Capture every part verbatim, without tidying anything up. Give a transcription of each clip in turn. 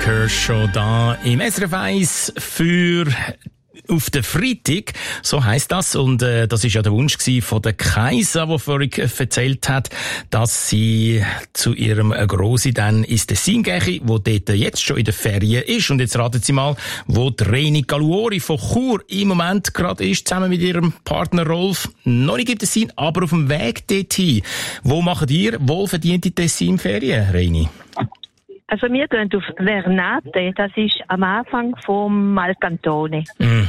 Kershaw da im S R F eins für auf den Freitag, so heisst das. Und äh, das ist ja der Wunsch gewesen von der Kaisa, die vorhin erzählt hat, dass sie zu ihrem Grossi dann ins Tessin gehe, wo dort jetzt schon in der Ferien ist. Und jetzt raten Sie mal, wo die Reni Galuori von Chur im Moment gerade ist, zusammen mit ihrem Partner Rolf. Noch nicht im Tessin, aber auf dem Weg dorthin. Wo macht ihr wohlverdiente Tessin-Ferien, Reni? Also wir gehen auf Vernate, das ist am Anfang vom Malcantone.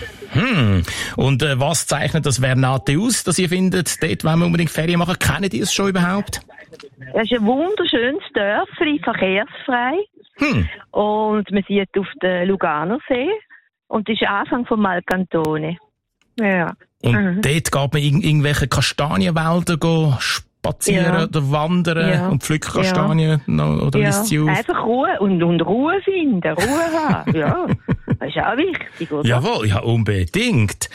Mhm. Und äh, was zeichnet das Vernate aus, dass ihr findet, dort wollen wir unbedingt Ferien machen? Kennt ihr es schon überhaupt? Das ist ein wunderschönes Dörfli, verkehrsfrei. Hm. Und man sieht auf den Luganersee. Und das ist Anfang vom Malcantone. Ja. Und mhm. dort geht man in irgendwelche Kastanienwälder go spazieren ja. oder wandern ja. und pflücken Kastanien ja. oder ja. isst sie auf? Einfach Ruhe und, und Ruhe finden, Ruhe haben, ja. Das ist auch wichtig, oder? Jawohl, ja unbedingt.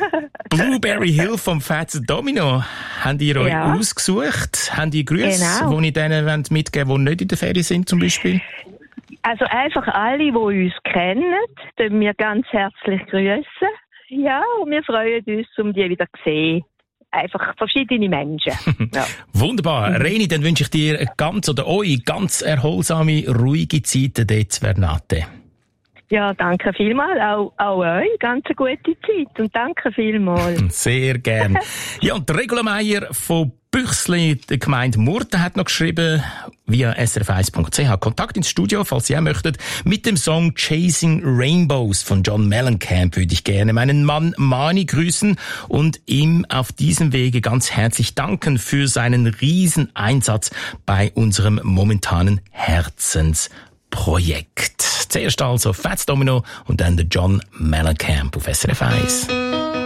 Blueberry Hill vom Fats Domino, habt ihr euch ja. ausgesucht? Habt ihr Grüße, genau. die ich denen mitgeben wollt, die nicht in der Ferien sind zum Beispiel? Also einfach alle, die uns kennen, dürfen wir ganz herzlich grüßen. Ja, und wir freuen uns, um die wieder zu sehen. Einfach verschiedene Menschen. Ja. Wunderbar. Reni, dann wünsche ich dir ganz oder euch ganz erholsame, ruhige Zeiten dort zu Vernate. Ja, danke vielmals. Auch, auch euch. Ganz eine gute Zeit. Und danke vielmals. Sehr gern. Ja, und Regula Meier von Büchsli, der Gemeinde Murten, hat noch geschrieben, via s r f eins punkt c h. Kontakt ins Studio, falls Sie auch möchtet. Mit dem Song Chasing Rainbows von John Mellencamp würde ich gerne meinen Mann Mani grüßen und ihm auf diesem Wege ganz herzlich danken für seinen riesen Einsatz bei unserem momentanen Herzensprojekt. Zuerst also Fats Domino und dann der John Mellencamp auf S R F eins.